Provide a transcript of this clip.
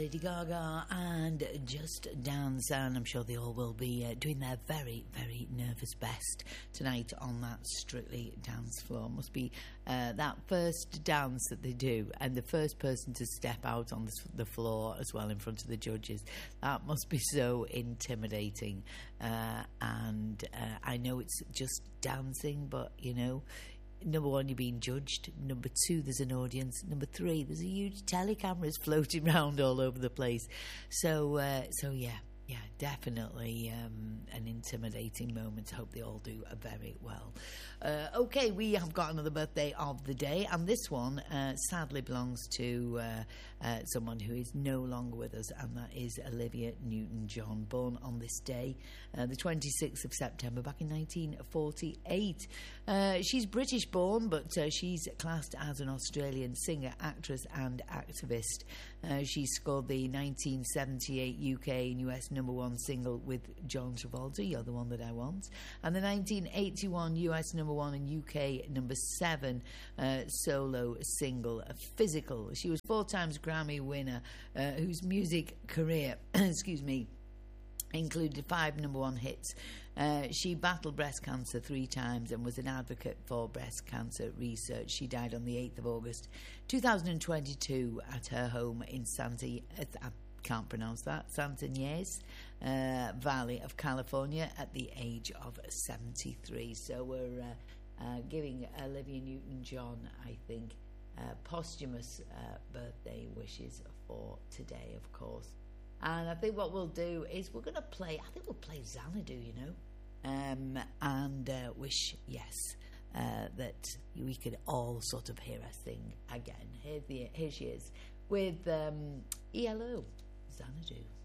Lady Gaga and Just Dance, and I'm sure they all will be doing their very, very nervous best tonight on that Strictly dance floor. Must be that first dance that they do, and the first person to step out on the floor as well in front of the judges. That must be so intimidating, and I know it's just dancing, but you know, number one, you're being judged. Number two, there's an audience. Number three, there's a huge telecameras floating around all over the place. So yeah, definitely an intimidating moment. I hope they all do very well. Okay, we have got another birthday of the day, and this one sadly belongs to someone who is no longer with us, and that is Olivia Newton-John, born on this day, the 26th of September, back in 1948. She's British born, but she's classed as an Australian singer, actress and activist. She scored the 1978 UK and US number one single with John Travolta, You're the One That I Want, and the 1981 US number one and UK number 7 solo single, Physical. She was 4 times Grammy winner, whose music career included 5 number one hits. She battled breast cancer 3 times and was an advocate for breast cancer research. She died on the 8th of August 2022 at her home in Santa Ynez Valley of California at the age of 73. So we're giving Olivia Newton-John, I think, posthumous birthday wishes for today, of course. And I think what we'll do is we'll play Xanadu, you know, and wish, yes, that we could all sort of hear her sing again. Here she is with ELO, Xanadu.